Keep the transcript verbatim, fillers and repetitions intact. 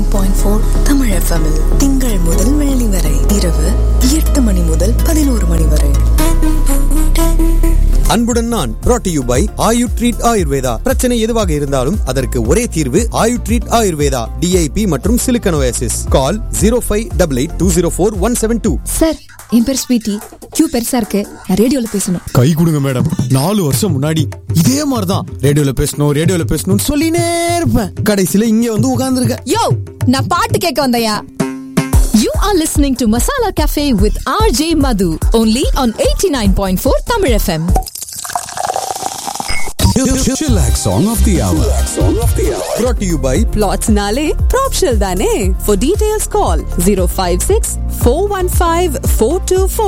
Point four Tamil FM திங்கள் முதல் வெள்ளி வரை இரவு எட்டு மணி முதல் பதினோரு மணி வரை. அன்புடன் நான் brought to you by Ayu treat Ayurveda. பிரச்சனை எதுவாக இருந்தாலும் அதற்கு ஒரே தீர்வு ஆயு ட்ரீட் ஆயுர்வேதா. டிஐபி மற்றும் சிலிக்கனோசிஸ். கால் zero five double eight two zero four one seven two. Sir, என் பேர் ஸ்வீட்டி. கியூ பெருசா இருக்கு, நான் ரேடியோல பேசணும். கை கொடுங்க மேடம். நாலு வருஷம் முன்னாடி இதே மாதிரிதான் ரேடியோல பேசணும் ரேடியோல பேசணும்னு சொல்லினே இருப்பேன். கடைசியில இங்க வந்து உட்கார்ந்துருக்க. யோ, நான் பாட்டு கேட்க வந்தயா. You are listening to Masala Cafe with R J Madhu only on eighty-nine point four Tamil F M. Chillax song of the hour. brought to you by Plots Nale Propshell Dane. For details call zero five six four one five four two four.